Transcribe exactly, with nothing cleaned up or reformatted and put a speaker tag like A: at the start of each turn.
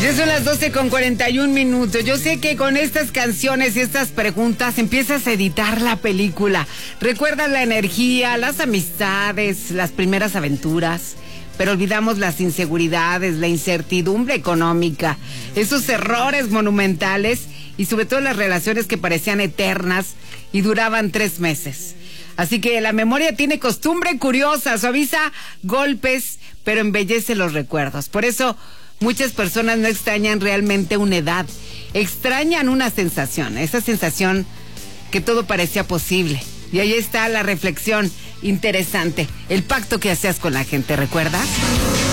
A: Ya son las doce con cuarenta y un minutos. Yo sé que con estas canciones y estas preguntas empiezas a editar la película. Recuerdas la energía, las amistades, las primeras aventuras, pero olvidamos las inseguridades, la incertidumbre económica, esos errores monumentales y sobre todo las relaciones que parecían eternas y duraban tres meses. Así que la memoria tiene costumbre curiosa, suaviza golpes, pero embellece los recuerdos. Por eso muchas personas no extrañan realmente una edad, extrañan una sensación, esa sensación que todo parecía posible. Y ahí está la reflexión interesante, el pacto que hacías con la gente, ¿recuerdas?